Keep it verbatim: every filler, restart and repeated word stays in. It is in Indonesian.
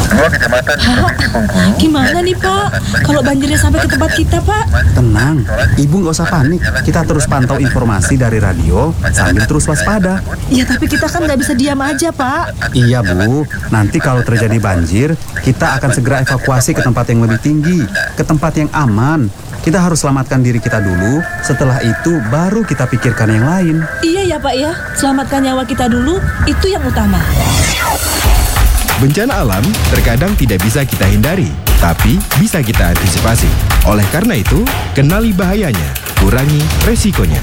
dua kecamatan di Provinsi Bengkulu. Gimana nih Pak? Kalau banjirnya sampai ke tempat kita Pak? Tenang, Ibu nggak usah panik. Kita terus pantau informasi dari radio sambil terus waspada. Ya tapi kita kan nggak bisa diam aja Pak. Iya Bu, nanti kalau terjadi banjir, kita akan segera evakuasi ke tempat yang lebih tinggi, ke tempat yang aman. Kita harus selamatkan diri kita dulu, setelah itu baru kita pikirkan yang lain. Iya ya Pak ya, selamatkan nyawa kita dulu, itu yang utama. Bencana alam terkadang tidak bisa kita hindari, tapi bisa kita antisipasi. Oleh karena itu, kenali bahayanya, kurangi resikonya.